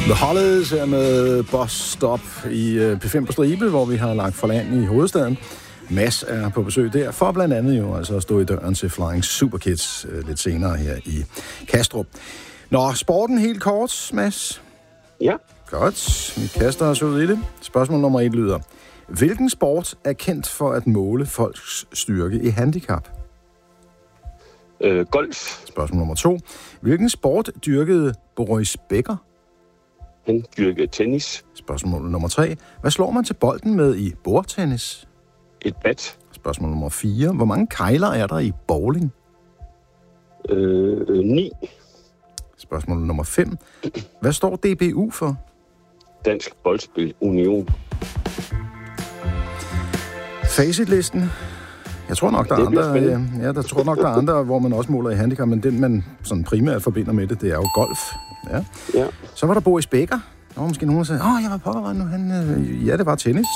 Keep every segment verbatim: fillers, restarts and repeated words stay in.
The Hollies her med Bus Stop i P fem på stribe, hvor vi har lagt for land i hovedstaden. Mads er på besøg der, for blandt andet jo altså at stå i døren til Flying Superkids øh, lidt senere her i Kastrup. Nå, sporten helt kort, Mads. Ja. Godt, vi kaster os ud i det. Spørgsmål nummer et lyder: hvilken sport er kendt for at måle folks styrke i handicap? Øh, golf. Spørgsmål nummer to: hvilken sport dyrkede Boris Becker? Han dyrkede tennis. Spørgsmål nummer tre: hvad slår man til bolden med i bordtennis? Et bat. Spørgsmål nummer fire: hvor mange kegler er der i bowling? Øh, ni. Spørgsmål nummer fem: hvad står D B U for? Dansk Boldspil Union. Facitlisten. Jeg tror nok, der er andre, ja, der tror nok, der er andre, hvor man også måler i handicap, men den, man sådan primært forbinder med det, det er jo golf. Ja. Ja. Så var der Boris Becker. Der var måske nogen, der sagde, åh, jeg var pokker, var nu han... Øh, ja, det var tennis.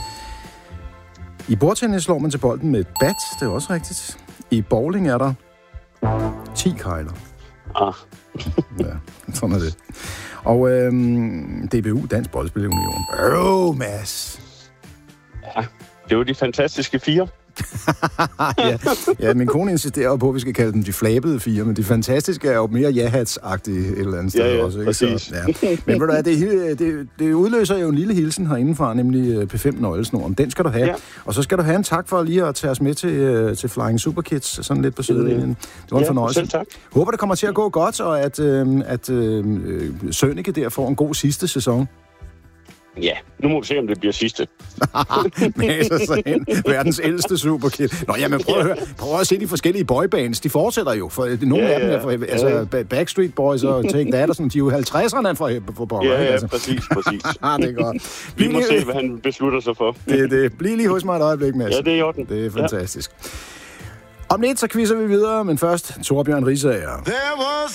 I bordtennis slår man til bolden med et bat, det er også rigtigt. I bowling er der ti kegler. Ah. Ja, sådan er det. Og øhm, D B U, Dansk Boldspil Union. Åh, Mads. Ja, det var de fantastiske fire. ja, ja, min kone insisterer på, at vi skal kalde dem de flabede fire, men de fantastiske er jo mere ja-hats-agtige et eller andet sted ja, ja, også. Ikke? Præcis. Så, ja. Men ved du hvad, det, det, det udløser jo en lille hilsen herindefra, nemlig P fem nøglesnoren. Den skal du have. Ja. Og så skal du have en tak for lige at tage os med til, til Flying Superkids, sådan lidt på sidelinjen. Det var en ja, fornøjelse. Selv tak. Håber, det kommer til at gå godt, og at, øh, at øh, Sønneke der får en god sidste sæson. Ja, nu må vi se, om det bliver sidste. Sagen, verdens ældste superkid. Nå, jamen prøv at høre. Prøv at se de forskellige boybands. De fortsætter jo. For nogle ja, af dem er for, ja, altså ja. Backstreet Boys og Take That og sådan, de er jo halvtredserne for for pokker. Ja, ja, altså. præcis, præcis. det er godt. Vi må se, hvad han beslutter sig for. det, det. Bliv lige hos mig et øjeblik, Mads. Ja, det er i orden. Det er fantastisk. Ja. Om lidt, så quizzer vi videre, men først Torbjørn Risager.